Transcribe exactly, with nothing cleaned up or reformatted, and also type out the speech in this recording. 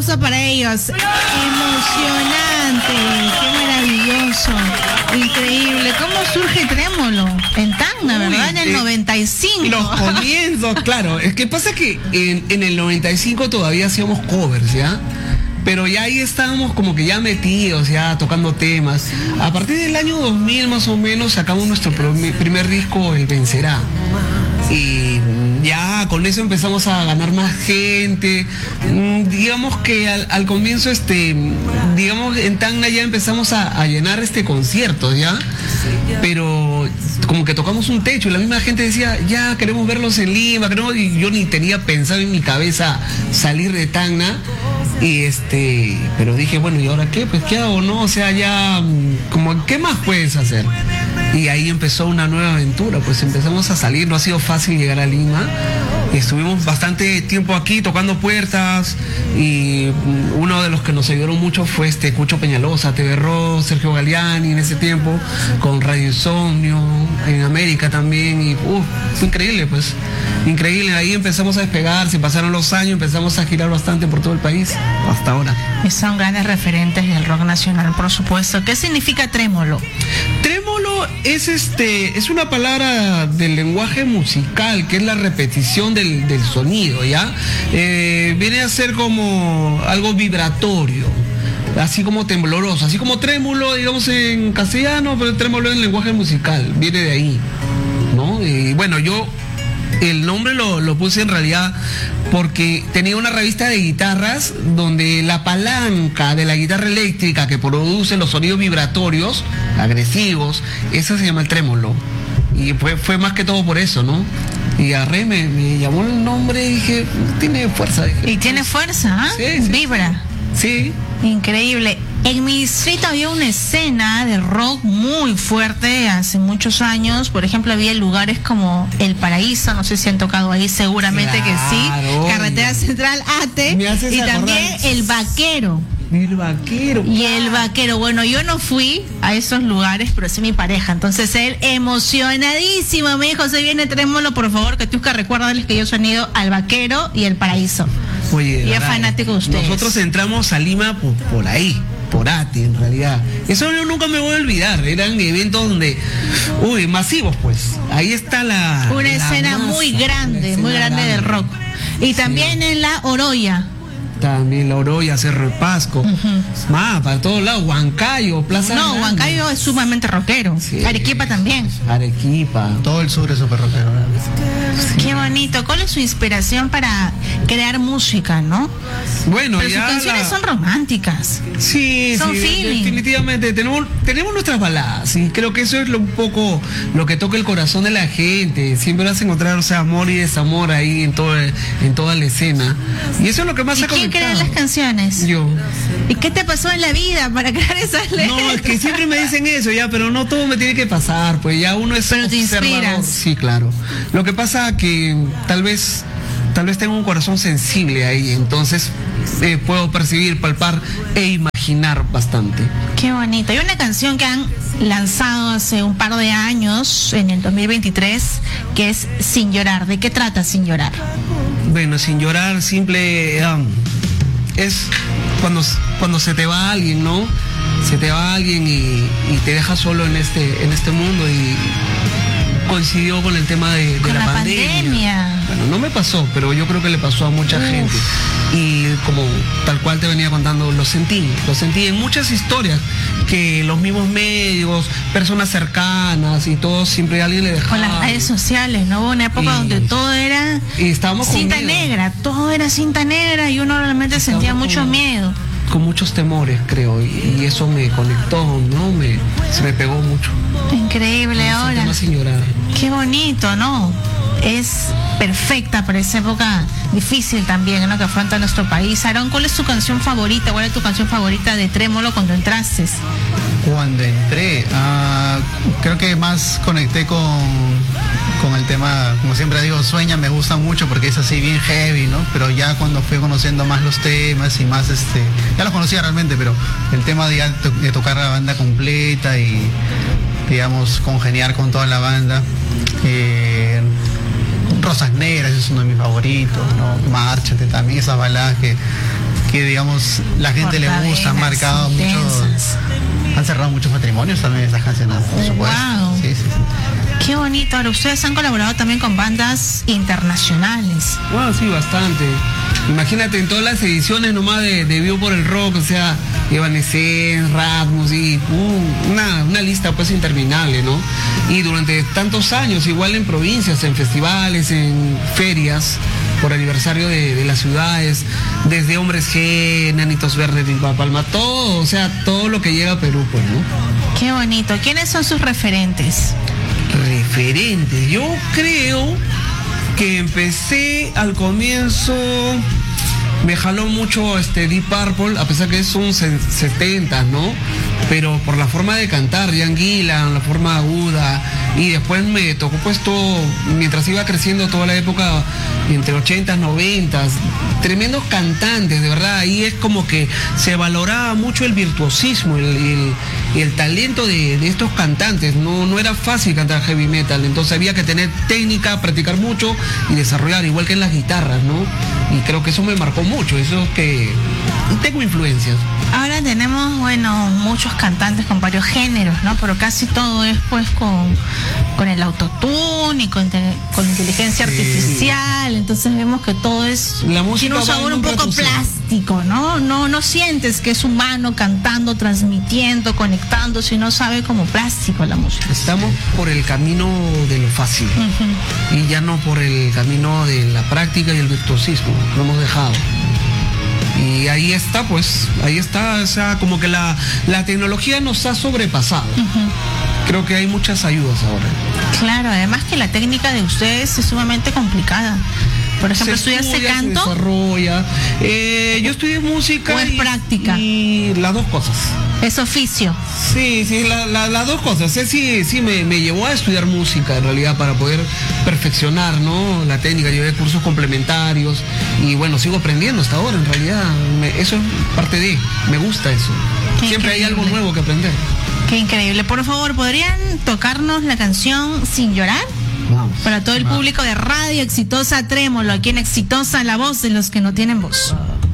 aplauso para ellos. Emocionante, qué maravilloso, increíble. ¿Cómo surge Trémolo? En Tacna, ¿verdad? En el eh, noventa y cinco. Los comienzos, claro. Es que pasa que en, en el noventa y cinco todavía hacíamos covers, ¿ya? Pero ya ahí estábamos como que ya metidos, ya tocando temas. A partir del año dos mil más o menos sacamos nuestro primer disco, El Vencerá. Y ya con eso empezamos a ganar más gente. Digamos que al, al comienzo, este, digamos, en Tacna ya empezamos a, a llenar este conciertos, ¿ya? Pero como que tocamos un techo y la misma gente decía, ya queremos verlos en Lima, queremos... y yo ni tenía pensado en mi cabeza salir de Tacna. Y este, pero dije, bueno, ¿y ahora qué? Pues, ¿qué hago, no? O sea, ya, como, ¿qué más puedes hacer? Y ahí empezó una nueva aventura, pues empezamos a salir, no ha sido fácil llegar a Lima. Estuvimos bastante tiempo aquí tocando puertas y uno de los que nos ayudaron mucho fue este Cucho Peñalosa, T V Rock, Sergio Galeani en ese tiempo, con Radio Insomnio, en América también, y uff, fue increíble, pues, increíble. Ahí empezamos a despegar, se pasaron los años, empezamos a girar bastante por todo el país, hasta ahora. Y son grandes referentes del rock nacional, por supuesto. ¿Qué significa trémolo? Trémolo es este, es una palabra del lenguaje musical, que es la repetición del, del sonido, ¿ya? Eh, viene a ser como algo vibratorio, así como tembloroso, así como trémulo, digamos, en castellano, pero trémolo en el lenguaje musical, viene de ahí, ¿no? Y bueno, yo el nombre lo, lo puse en realidad porque tenía una revista de guitarras donde la palanca de la guitarra eléctrica que produce los sonidos vibratorios, agresivos, esa se llama el trémolo. Y fue, fue más que todo por eso, ¿no? Y agarré, me, me llamó el nombre y dije, tiene fuerza. Dije, y tiene fuerza, ¿eh? Sí, sí, vibra. Sí. Increíble. En mi distrito había una escena de rock muy fuerte hace muchos años. Por ejemplo, había lugares como El Paraíso, no sé si han tocado ahí, seguramente claro, que sí. Carretera Central Ate. Y también El Vaquero. El Vaquero. Y El Vaquero. Bueno, yo no fui a esos lugares, pero sí mi pareja. Entonces él emocionadísimo me dijo, se viene Trémolo, por favor, que Tiusca, recuérdales que ellos han ido al Vaquero y El Paraíso. Oye, y es fanático de ustedes. Nosotros entramos a Lima por, por ahí, por Ate, en realidad. Eso yo nunca me voy a olvidar. Eran eventos donde, uy, masivos, pues. Ahí está la... Una la escena masa, muy grande, muy grande, grande del rock. Y también sí. En la Oroya. También La Oroya, Cerro de Pasco, uh-huh. Más, para todos lados, Huancayo, Plaza No, Grande. Huancayo es sumamente rockero. Sí. Arequipa también. Arequipa. Todo el sur es súper rockero. Sí. Qué bonito. ¿Cuál es su inspiración para crear música, no? Bueno, pero ya sus canciones la... son románticas. Sí, son sí, feeling. Definitivamente. Tenemos, tenemos nuestras baladas y creo que eso es lo, un poco lo que toca el corazón de la gente. Siempre vas a encontrar, o sea, amor y desamor ahí en, todo, en toda la escena. Y eso es lo que más ha conectado. ¿Quién crea las canciones? Yo. ¿Y qué te pasó en la vida para crear esas letras? No, es que siempre me dicen eso, ya, pero no todo me tiene que pasar, pues ya uno es pero te inspiras. Sí, claro. Lo que pasa que tal vez, tal vez tengo un corazón sensible ahí, entonces eh, puedo percibir, palpar e imaginar bastante. Qué bonito. Hay una canción que han lanzado hace un par de años, en el dos mil veintitrés, que es Sin Llorar. ¿De qué trata Sin Llorar? Bueno, Sin Llorar simple um, es cuando, cuando se te va alguien, ¿no? Se te va alguien y, y te deja solo en este, en este mundo y coincidió con el tema de, de con la, la pandemia. pandemia. Bueno, no me pasó, pero yo creo que le pasó a mucha Uf. gente. Y como tal cual te venía contando, lo sentí, lo sentí en muchas historias que los mismos medios, personas cercanas y todo, siempre alguien le dejaba. Con las redes sociales, ¿no? Hubo una época y, donde todo era y estábamos cinta con negra, todo era cinta negra y uno realmente estábamos sentía mucho con, miedo. Con muchos temores, creo, y, y eso me conectó, ¿no? Me, se me pegó mucho. Increíble me ahora. Sin llorar. Qué bonito, ¿no? Es perfecta para esa época difícil también, ¿no? Que afronta nuestro país. Aarón, ¿cuál es tu canción favorita? ¿Cuál es tu canción favorita de Trémolo cuando entraste? Cuando entré, uh, creo que más conecté con, con el tema, como siempre digo, Sueña, me gusta mucho porque es así bien heavy, ¿no? Pero ya cuando fui conociendo más los temas y más, este, ya los conocía realmente, pero el tema de, de tocar la banda completa y, digamos, congeniar con toda la banda. Eh, Rosas Negras es uno de mis favoritos, ¿no? Márchate también, esas baladas que, que digamos la gente le gusta, han marcado mucho, han cerrado muchos matrimonios también esas canciones, por supuesto. Wow. Sí, sí, sí. Qué bonito. Ahora, ustedes han colaborado también con bandas internacionales. Bueno, sí, bastante. Imagínate en todas las ediciones nomás de, de Vivo por el Rock, o sea, Evanescence, Rasmus y uh, una, una lista pues interminable, ¿no? Y durante tantos años, igual en provincias, en festivales, en ferias, por aniversario de, de las ciudades, desde Hombres G, Nanitos Verdes, Vilma Palma, todo, o sea, todo lo que llega a Perú, pues, ¿no? Qué bonito. ¿Quiénes son sus referentes? Referentes. Yo creo que empecé al comienzo, me jaló mucho este Deep Purple, a pesar que es un setenta, ¿no? Pero por la forma de cantar, Ian Gillan, la forma aguda, y después me tocó pues todo, mientras iba creciendo toda la época entre ochentas, noventas, tremendos cantantes, de verdad, ahí es como que se valoraba mucho el virtuosismo, el, el, el talento de, de estos cantantes, no, no era fácil cantar heavy metal, entonces había que tener técnica, practicar mucho y desarrollar, igual que en las guitarras, ¿no? Y creo que eso me marcó mucho, eso es que tengo influencias. Ahora tenemos, bueno, muchos cantantes con varios géneros, ¿no? Pero casi todo es pues con, con el autotune y con, te, con inteligencia sí. artificial, entonces vemos que todo es, la música tiene un sabor un poco plástico, ¿no? No, no sientes que es humano cantando, transmitiendo, conectando, sino sabe como plástico la música. Estamos por el camino de lo fácil uh-huh. y ya no por el camino de la práctica y el virtuosismo, lo hemos dejado. Y ahí está, pues, ahí está, o sea, como que la, la tecnología nos ha sobrepasado. Uh-huh. Creo que hay muchas ayudas ahora. Claro, además que la técnica de ustedes es sumamente complicada. Por ejemplo, se ¿estudiaste estudia, canto? Se desarrolla. Eh, yo estudié música. ¿O es y, práctica? Y las dos cosas. ¿Es oficio? Sí, sí, la, la, las dos cosas. Sí, sí, sí me, me llevó a estudiar música en realidad para poder perfeccionar, ¿no? La técnica. Llevé cursos complementarios y bueno, sigo aprendiendo hasta ahora en realidad. Me, eso es parte de, me gusta eso. Qué Siempre increíble. hay algo nuevo que aprender. Qué increíble. Por favor, ¿podrían tocarnos la canción Sin Llorar? Vamos. Para todo el Vamos. público de Radio Exitosa Trémolo, aquí en Exitosa, la voz de los que no tienen voz.